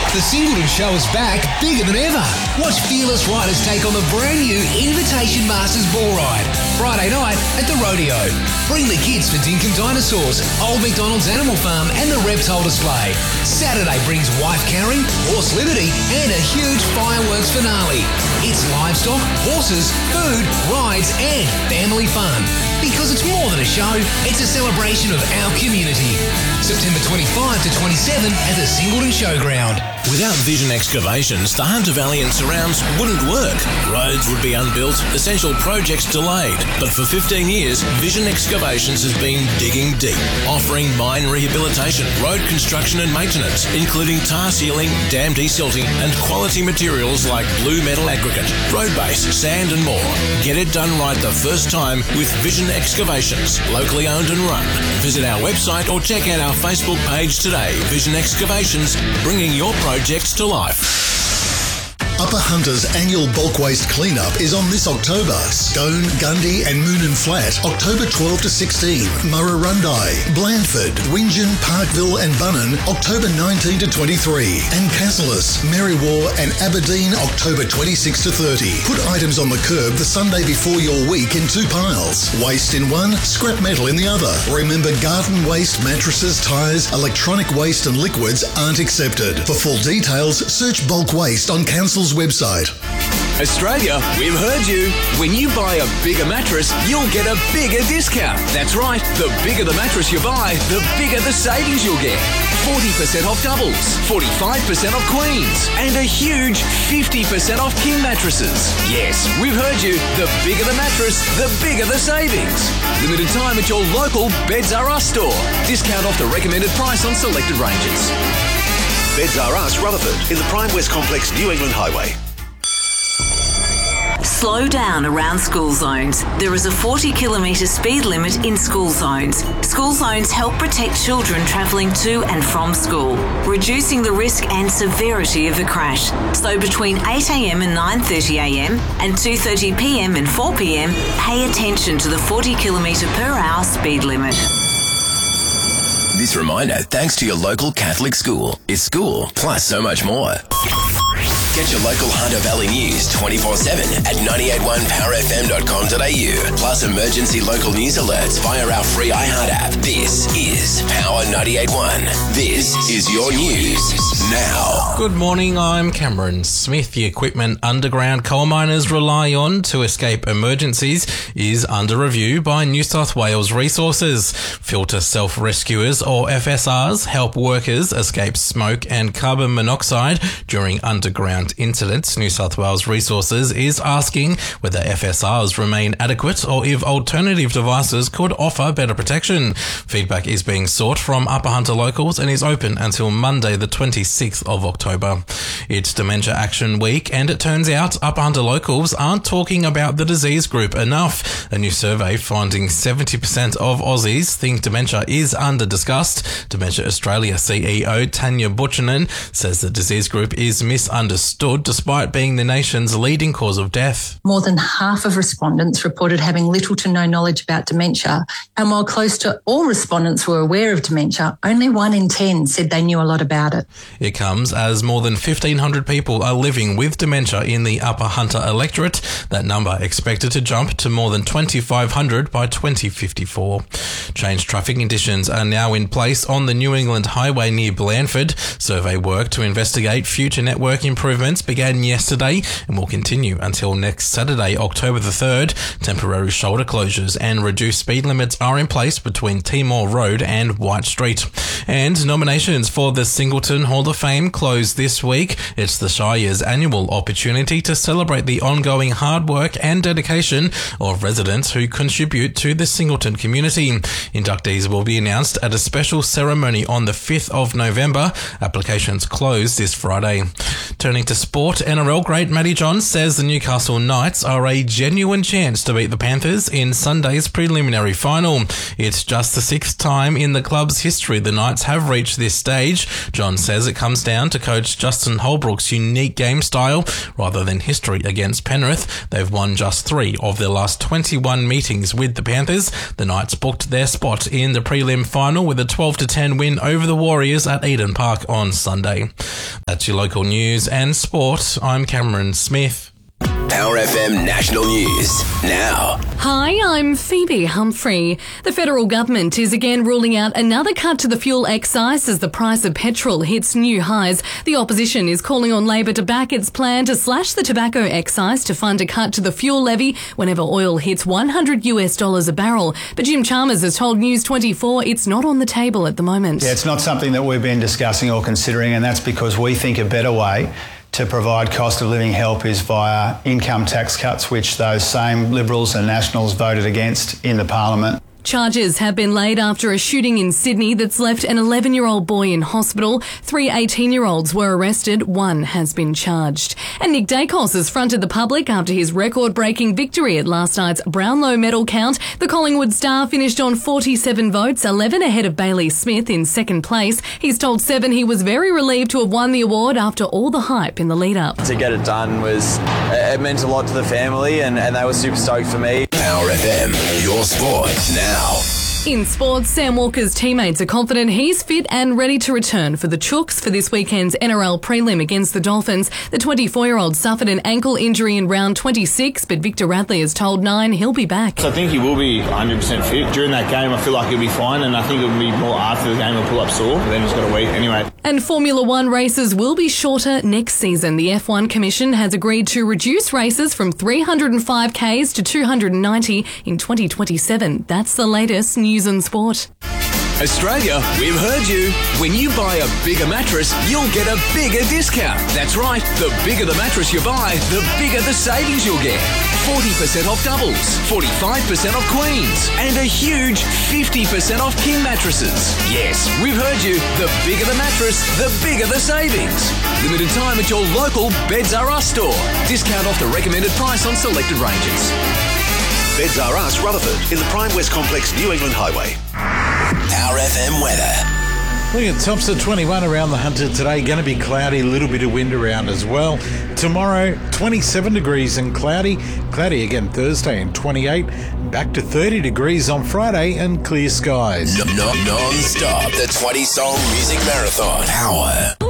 The Singleton Show is back, bigger than ever. Watch fearless riders take on the brand new Invitation Masters Bull Ride, Friday night at the Rodeo. Bring the kids for Dinkum Dinosaurs, Old McDonald's Animal Farm and the Reptile Display. Saturday brings wife carrying, horse liberty and a huge fireworks finale. It's livestock, horses, food, rides and family fun. Because it's more than a show, it's a celebration of our community. September 25 to 27 at the Singleton Showground. Without Vision Excavations, the Hunter Valley and surrounds wouldn't work. Roads would be unbuilt, essential projects delayed. But for 15 years, Vision Excavations has been digging deep, offering mine rehabilitation, road construction and maintenance, including tar sealing, dam desilting and quality materials like blue metal aggregate, road base, sand and more. Get it done right the first time with Vision Excavations, locally owned and run. Visit our website or check out our Facebook page today. Vision Excavations, bringing your projects to life. Upper Hunter's annual bulk waste cleanup is on this October. Scone, Gundy and Moonan Flat, October 12 to 16. Murrurundi, Blandford, Wingen, Parkville and Bunnan, October 19 to 23. And Cassilis, Merriwar and Aberdeen, October 26 to 30. Put items on the curb the Sunday before your week in 2 piles. Waste in one, scrap metal in the other. Remember, garden waste, mattresses, tyres, electronic waste and liquids aren't accepted. For full details, search bulk waste on Council's website. Australia, we've heard you. When you buy a bigger mattress, you'll get a bigger discount. That's right. The bigger the mattress you buy, the bigger the savings you'll get. 40% off doubles, 45% off queens, and a huge 50% off king mattresses. Yes, we've heard you. The bigger the mattress, the bigger the savings. Limited time at your local Beds R Us store. Discount off the recommended price on selected ranges. Beds R Us, Rutherford, in the Prime West Complex, New England Highway. Slow down around school zones. There is a 40-kilometre speed limit in school zones. School zones help protect children travelling to and from school, reducing the risk and severity of a crash. So between 8am and 9:30am and 2:30pm and 4pm, pay attention to the 40-kilometre per hour speed limit. This reminder thanks to your local Catholic school. It's school plus so much more. Get your local Hunter Valley news 24/7 at 981powerfm.com.au. Plus emergency local news alerts via our free iHeart app. This is Power 98.1. This is your news now. Good morning, I'm Cameron Smith. The equipment underground coal miners rely on to escape emergencies is under review by New South Wales Resources. Filter self-rescuers or FSRs help workers escape smoke and carbon monoxide during underground incidents. New South Wales Resources is asking whether FSRs remain adequate or if alternative devices could offer better protection. Feedback is being sought from Upper Hunter locals and is open until Monday the 26th of October. It's Dementia Action Week and it turns out Upper Hunter locals aren't talking about the disease group enough. A new survey finding 70% of Aussies think dementia is under-discussed. Dementia Australia CEO Tanya Butchanan says the disease group is misunderstood despite being the nation's leading cause of death. More than half of respondents reported having little to no knowledge about dementia, and while close to all respondents were aware of dementia, only 1 in 10 said they knew a lot about it. It comes as more than 1,500 people are living with dementia in the Upper Hunter electorate. That number expected to jump to more than 2,500 by 2054. Changed traffic conditions are now in place on the New England Highway near Blandford. Survey work to investigate future network improvements began yesterday and will continue until next Saturday, October the 3rd. Temporary shoulder closures and reduced speed limits are in place between Timor Road and White Street. And nominations for the Singleton Hall of Fame close this week. It's the Shire's annual opportunity to celebrate the ongoing hard work and dedication of residents who contribute to the Singleton community. Inductees will be announced at a special ceremony on the 5th of November. Applications close this Friday. Turning to sport, NRL great Matty Johns says the Newcastle Knights are a genuine chance to beat the Panthers in Sunday's preliminary final. It's just the 6th time in the club's history the Knights have reached this stage. Johns says it comes down to coach Justin Holbrook's unique game style rather than history against Penrith. They've won just 3 of their last 21 meetings with the Panthers. The Knights booked their spot in the prelim final with a 12-10 win over the Warriors at Eden Park on Sunday. That's your local news and sport. I'm Cameron Smith. Power FM National News now. Hi, I'm Phoebe Humphrey. The federal government is again ruling out another cut to the fuel excise as the price of petrol hits new highs. The opposition is calling on Labor to back its plan to slash the tobacco excise to fund a cut to the fuel levy whenever oil hits $100 a barrel. But Jim Chalmers has told News 24 it's not on the table at the moment. Yeah, it's not something that we've been discussing or considering, and that's because we think a better way to provide cost of living help is via income tax cuts, which those same Liberals and Nationals voted against in the Parliament. Charges have been laid after a shooting in Sydney that's left an 11-year-old boy in hospital. 3 18-year-olds were arrested. 1 has been charged. And Nick Dacos has fronted the public after his record-breaking victory at last night's Brownlow medal count. The Collingwood star finished on 47 votes, 11 ahead of Bailey Smith in second place. He's told Seven he was very relieved to have won the award after all the hype in the lead-up. To get it done it meant a lot to the family and they were super stoked for me. Power FM, your sport now. In sports, Sam Walker's teammates are confident he's fit and ready to return for the Chooks for this weekend's NRL prelim against the Dolphins. The 24-year-old suffered an ankle injury in round 26, but Victor Radley has told Nine he'll be back. I think he will be 100% fit. During that game, I feel like he'll be fine, and I think it'll be more after the game he'll pull up sore, but then he's got a week anyway. And Formula One races will be shorter next season. The F1 Commission has agreed to reduce races from 305 Ks to 290 in 2027. That's the latest news and sport. Australia, we've heard you. When you buy a bigger mattress, you'll get a bigger discount. That's right. The bigger the mattress you buy, the bigger the savings you'll get. 40% off doubles, 45% off queens, and a huge 50% off king mattresses. Yes, we've heard you. The bigger the mattress, the bigger the savings. Limited time at your local Beds R Us store. Discount off the recommended price on selected ranges. Beds R Us, Rutherford, in the Prime West Complex, New England Highway. Power FM weather. Look at tops of 21 around the Hunter today. Going to be cloudy, a little bit of wind around as well. Tomorrow, 27 degrees and cloudy. Cloudy again Thursday and 28. Back to 30 degrees on Friday and clear skies. Non-stop, the 20-song music marathon. Power.